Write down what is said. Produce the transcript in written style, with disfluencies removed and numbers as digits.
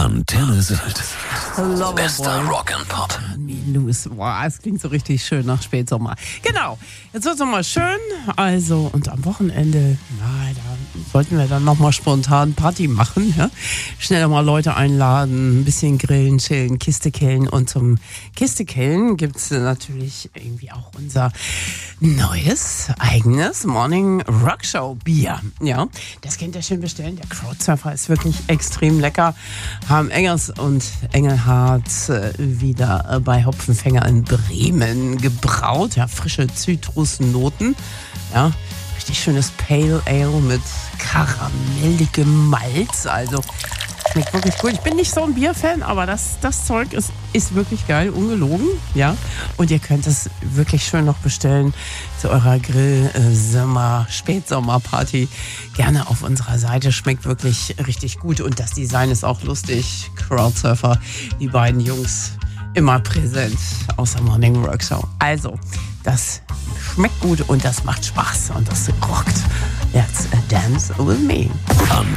Antenne Sylt. Loverboy. Bester Rock and Pop. Loose. Wow, es klingt so richtig schön nach Spätsommer. Genau, jetzt wird es nochmal schön. Also, und am Wochenende, da sollten wir dann nochmal spontan Party machen. Ja? Schnell mal Leute einladen, ein bisschen grillen, chillen, Kiste killen. Und zum Kiste killen gibt es natürlich irgendwie auch unser neues, eigenes Morning Rockshow Bier. Ja, das könnt ihr schön bestellen. Der Crowdsurfer ist wirklich extrem lecker. Haben Engers und Engelhardt wieder bei Hopfenfänger in Bremen gebraut. Ja, frische Zitrusnoten. Ja, richtig schönes Pale Ale mit karamelligem Malz. Also schmeckt wirklich gut. Ich bin nicht so ein Bierfan, aber das Zeug ist wirklich geil, ungelogen. Ja, und ihr könnt es wirklich schön noch bestellen zu eurer Spätsommerparty. Gerne auf unserer Seite. Schmeckt wirklich richtig gut und das Design ist auch lustig. Crowdsurfer, die beiden Jungs immer präsent aus der Morning Workshow. Also, das schmeckt gut und das macht Spaß und das rockt. Jetzt dance with me.